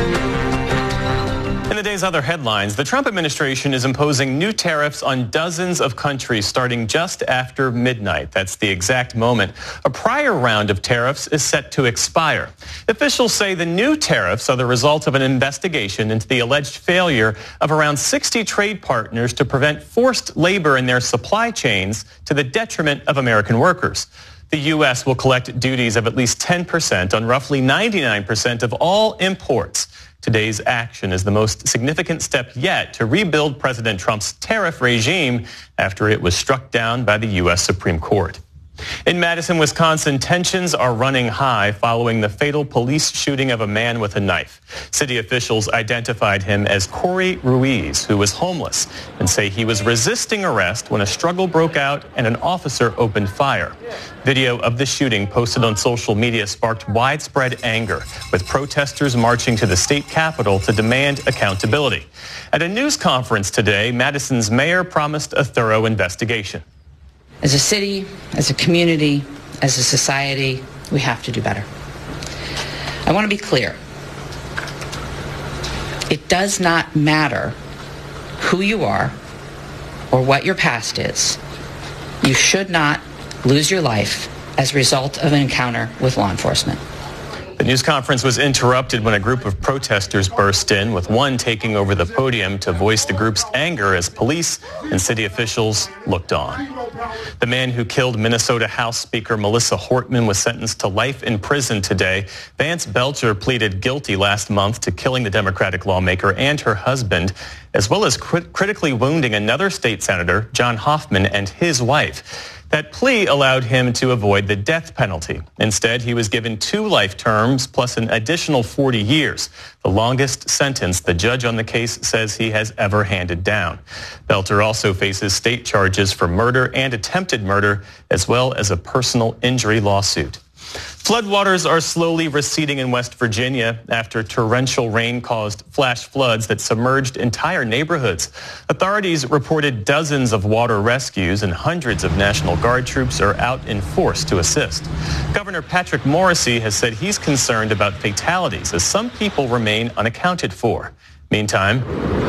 In the day's other headlines, the Trump administration is imposing new tariffs on dozens of countries starting just after midnight. That's the exact moment a prior round of tariffs is set to expire. Officials say the new tariffs are the result of an investigation into the alleged failure of around 60 trade partners to prevent forced labor in their supply chains to the detriment of American workers. The U.S. will collect duties of at least 10% on roughly 99% of all imports. Today's action is the most significant step yet to rebuild President Trump's tariff regime after it was struck down by the U.S. Supreme Court. In Madison, Wisconsin, tensions are running high following the fatal police shooting of a man with a knife. City officials identified him as Corey Ruiz, who was homeless, and say he was resisting arrest when a struggle broke out and an officer opened fire. Video of the shooting posted on social media sparked widespread anger, with protesters marching to the state capitol to demand accountability. At a news conference today, Madison's mayor promised a thorough investigation. As a city, as a community, as a society, we have to do better. I want to be clear. It does not matter who you are or what your past is. You should not lose your life as a result of an encounter with law enforcement. The news conference was interrupted when a group of protesters burst in, with one taking over the podium to voice the group's anger as police and city officials looked on. The man who killed Minnesota House Speaker Melissa Hortman was sentenced to life in prison today. Vance Belcher pleaded guilty last month to killing the Democratic lawmaker and her husband, as well as critically wounding another state senator, John Hoffman, and his wife. That plea allowed him to avoid the death penalty. Instead, he was given 2 life terms plus an additional 40 years, the longest sentence the judge on the case says he has ever handed down. Belcher also faces state charges for murder and attempted murder, as well as a personal injury lawsuit. Floodwaters are slowly receding in West Virginia after torrential rain caused flash floods that submerged entire neighborhoods. Authorities reported dozens of water rescues and hundreds of National Guard troops are out in force to assist. Governor Patrick Morrisey has said he's concerned about fatalities as some people remain unaccounted for. Meantime,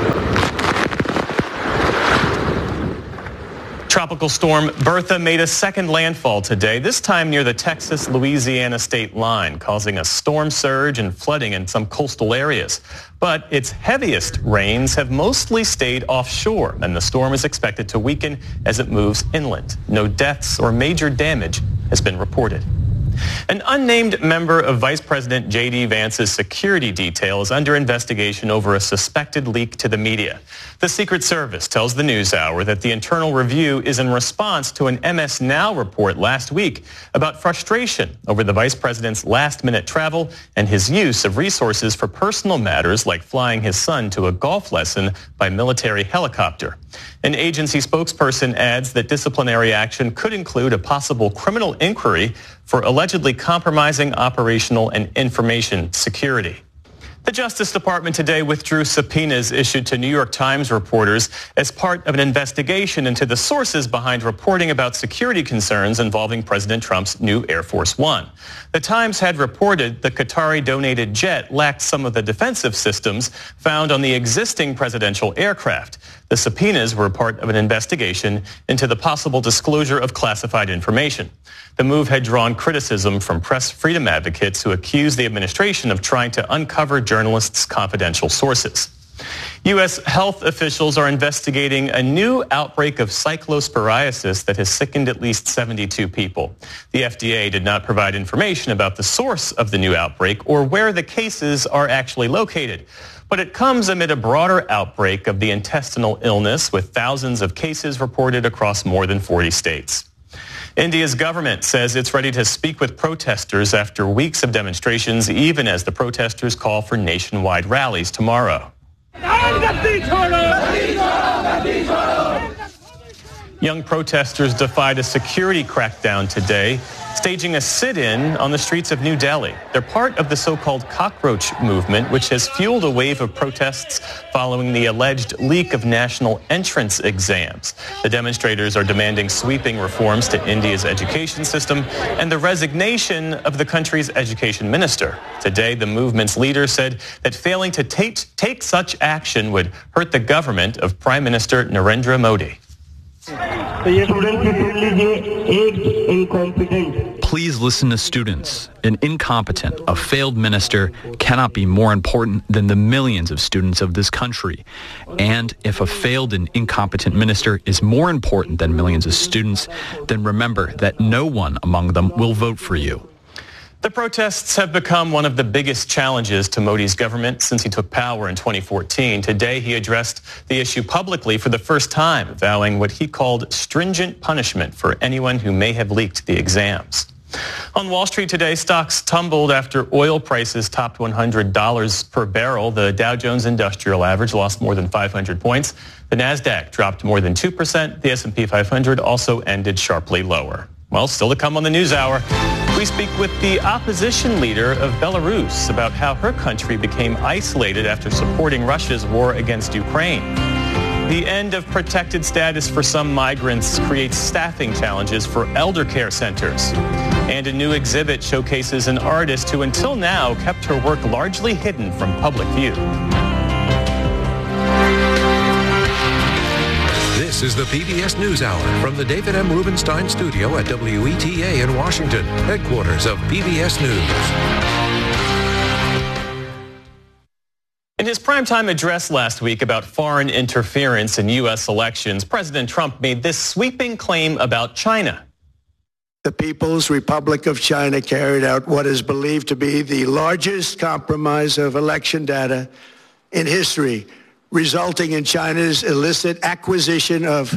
Tropical storm Bertha made a second landfall today, this time near the Texas-Louisiana state line, causing a storm surge and flooding in some coastal areas. But its heaviest rains have mostly stayed offshore, and the storm is expected to weaken as it moves inland. No deaths or major damage has been reported. An unnamed member of Vice President J.D. Vance's security detail is under investigation over a suspected leak to the media. The Secret Service tells the NewsHour that the internal review is in response to an MS Now report last week about frustration over the vice president's last-minute travel and his use of resources for personal matters like flying his son to a golf lesson by military helicopter. An agency spokesperson adds that disciplinary action could include a possible criminal inquiry for allegedly compromising operational and information security. The Justice Department today withdrew subpoenas issued to New York Times reporters as part of an investigation into the sources behind reporting about security concerns involving President Trump's new Air Force One. The Times had reported the Qatari-donated jet lacked some of the defensive systems found on the existing presidential aircraft. The subpoenas were part of an investigation into the possible disclosure of classified information. The move had drawn criticism from press freedom advocates who accused the administration of trying to uncover journalists' confidential sources. U.S. health officials are investigating a new outbreak of cyclosporiasis that has sickened at least 72 people. The FDA did not provide information about the source of the new outbreak or where the cases are actually located. But it comes amid a broader outbreak of the intestinal illness, with thousands of cases reported across more than 40 states. India's government says it's ready to speak with protesters after weeks of demonstrations, even as the protesters call for nationwide rallies tomorrow. Young protesters defied a security crackdown today, staging a sit-in on the streets of New Delhi. They're part of the so-called cockroach movement, which has fueled a wave of protests following the alleged leak of national entrance exams. The demonstrators are demanding sweeping reforms to India's education system and the resignation of the country's education minister. Today, the movement's leader said that failing to take such action would hurt the government of Prime Minister Narendra Modi. Please listen to students. An incompetent, a failed minister cannot be more important than the millions of students of this country. And if a failed and incompetent minister is more important than millions of students, then remember that no one among them will vote for you. The protests have become one of the biggest challenges to Modi's government since he took power in 2014. Today, he addressed the issue publicly for the first time, vowing what he called stringent punishment for anyone who may have leaked the exams. On Wall Street today, stocks tumbled after oil prices topped $100 per barrel. The Dow Jones Industrial Average lost more than 500 points. The Nasdaq dropped more than 2%. The S&P 500 also ended sharply lower. Well, still to come on the NewsHour, we speak with the opposition leader of Belarus about how her country became isolated after supporting Russia's war against Ukraine. The end of protected status for some migrants creates staffing challenges for elder care centers. And a new exhibit showcases an artist who until now kept her work largely hidden from public view. This is the PBS NewsHour from the David M. Rubenstein studio at WETA in Washington, headquarters of PBS News. In his primetime address last week about foreign interference in U.S. elections, President Trump made this sweeping claim about China. The People's Republic of China carried out what is believed to be the largest compromise of election data in history, resulting in China's illicit acquisition of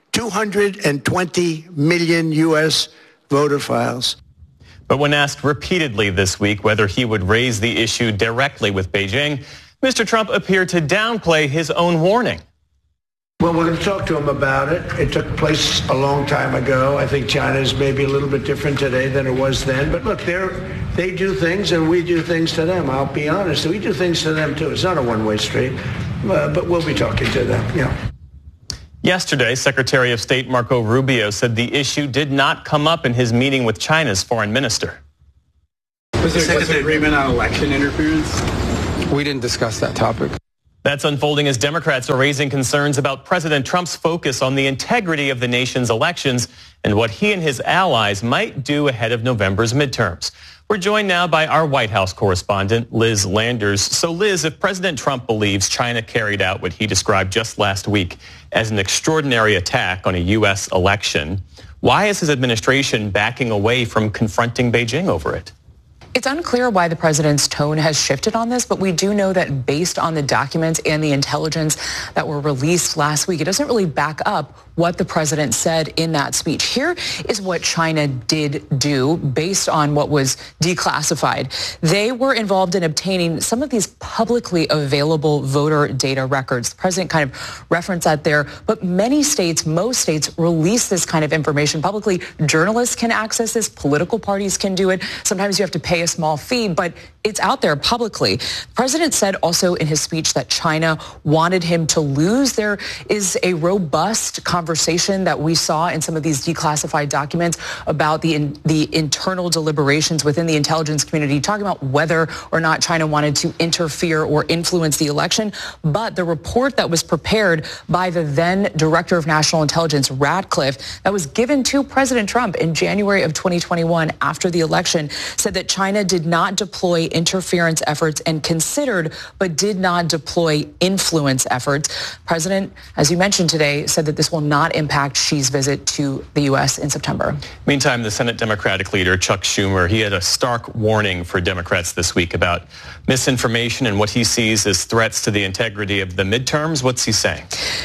220 million U.S. voter files. But when asked repeatedly this week whether he would raise the issue directly with Beijing, Mr. Trump appeared to downplay his own warning. Well, we're going to talk to him about it. It took place a long time ago. I think China is maybe a little bit different today than it was then. But look, they do things and we do things to them. I'll be honest. We do things to them, too. It's not a one-way street. But we'll be talking to them, yeah. Yesterday, Secretary of State Marco Rubio said the issue did not come up in his meeting with China's foreign minister. Was there disagreement on election interference? We didn't discuss that topic. That's unfolding as Democrats are raising concerns about President Trump's focus on the integrity of the nation's elections and what he and his allies might do ahead of November's midterms. We're joined now by our White House correspondent, Liz Landers. So, Liz, if President Trump believes China carried out what he described just last week as an extraordinary attack on a U.S. election, why is his administration backing away from confronting Beijing over it? It's unclear why the president's tone has shifted on this, but we do know that based on the documents and the intelligence that were released last week, it doesn't really back up what the president said in that speech. Here is what China did do based on what was declassified. They were involved in obtaining some of these publicly available voter data records. The president kind of referenced that there, but many states, most states, release this kind of information publicly. Journalists can access this. Political parties can do it. Sometimes you have to pay a small fee, but it's out there publicly. The president said also in his speech that China wanted him to lose. There is a robust conversation that we saw in some of these declassified documents about the internal deliberations within the intelligence community, talking about whether or not China wanted to interfere or influence the election. But the report that was prepared by the then Director of National Intelligence, Ratcliffe, that was given to President Trump in January of 2021 after the election, said that China did not deploy interference efforts and considered but did not deploy influence efforts. President, as you mentioned today, said that this will not impact Xi's visit to the U.S. in September. Meantime, the Senate Democratic leader, Chuck Schumer, he had a stark warning for Democrats this week about misinformation and what he sees as threats to the integrity of the midterms. What's he saying? Schumer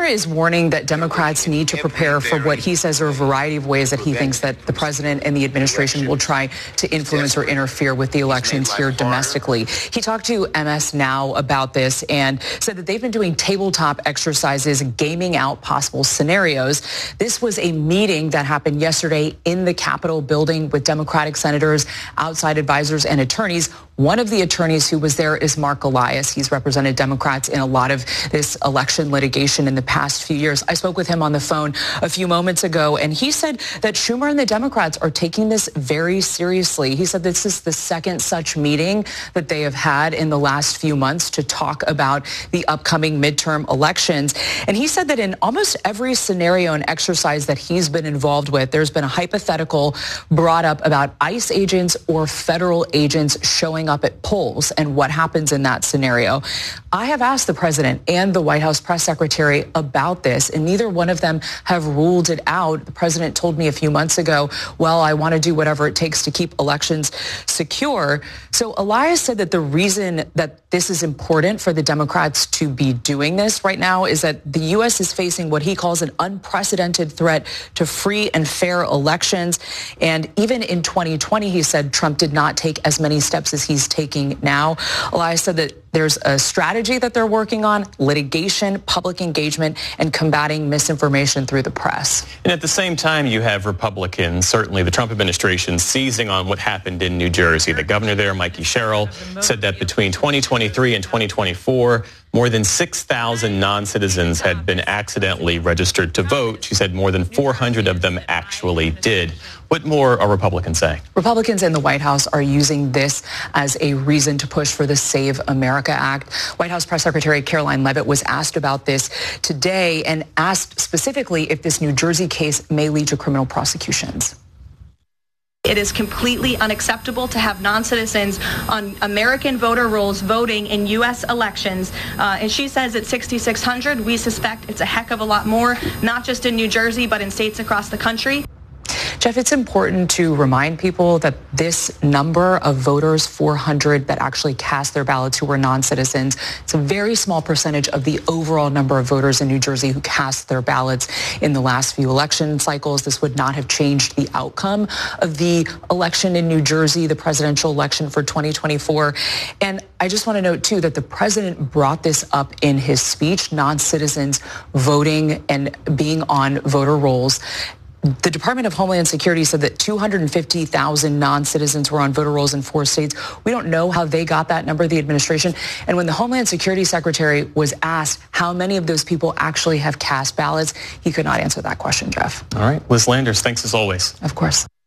is warning that Democrats need to prepare for what he says are a variety of ways that he thinks that the president and the administration will try to influence or interfere with the elections here domestically. He talked to MS Now about this and said that they've been doing tabletop exercises, gaming out possible scenarios. This was a meeting that happened yesterday in the Capitol building with Democratic senators, outside advisors, and attorneys. One of the attorneys who was there is Mark Elias. He's represented Democrats in a lot of this election litigation in the past few years. I spoke with him on the phone a few moments ago, and he said that Schumer and the Democrats are taking this very seriously. He said this is the second such meeting that they have had in the last few months to talk about the upcoming midterm elections. And he said that in almost every scenario and exercise that he's been involved with, there's been a hypothetical brought up about ICE agents or federal agents showing up at polls and what happens in that scenario. I have asked the president and the White House press secretary about this, and neither one of them have ruled it out. The president told me a few months ago, well, I want to do whatever it takes to keep elections secure. So Elias said that the reason that this is important for the Democrats to be doing this right now is that the U.S. is facing what he calls an unprecedented threat to free and fair elections. And even in 2020, he said Trump did not take as many steps as he's taking now. Elias said that there's a strategy that they're working on: litigation, public engagement, and combating misinformation through the press. And at the same time, you have Republicans, certainly the Trump administration, seizing on what happened in New Jersey. The governor there, Mikey Sherrill, said that between 2023 and 2024, more than 6,000 non-citizens had been accidentally registered to vote. She said more than 400 of them actually did. What more are Republicans saying? Republicans in the White House are using this as a reason to push for the Save America Act. White House Press Secretary Caroline Leavitt was asked about this today and asked specifically if this New Jersey case may lead to criminal prosecutions. It is completely unacceptable to have non-citizens on American voter rolls voting in U.S. elections. And she says it's 6,600. We suspect it's a heck of a lot more, not just in New Jersey, but in states across the country. Jeff, it's important to remind people that this number of voters, 400 that actually cast their ballots who were non-citizens, it's a very small percentage of the overall number of voters in New Jersey who cast their ballots in the last few election cycles. This would not have changed the outcome of the election in New Jersey, the presidential election for 2024. And I just want to note, too, that the president brought this up in his speech, non-citizens voting and being on voter rolls. The Department of Homeland Security said that 250,000 non-citizens were on voter rolls in 4 states. We don't know how they got that number, the administration. And when the Homeland Security Secretary was asked how many of those people actually have cast ballots, he could not answer that question, Jeff. All right. Liz Landers, thanks as always. Of course.